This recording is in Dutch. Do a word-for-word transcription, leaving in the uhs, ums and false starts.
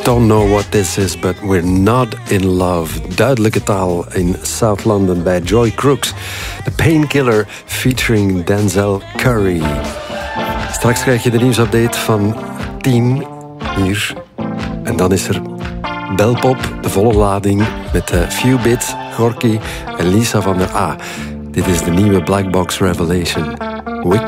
Don't know what this is, but we're not in love. Duidelijke taal in South London bij Joy Crooks. The Painkiller featuring Denzel Curry. Straks krijg je de nieuwsupdate van tien uur. En dan is er Belpop, de volle lading met uh, Few Bits, Gorky en Lisa van der A. Dit is de nieuwe Black Box Revelation. Wicked.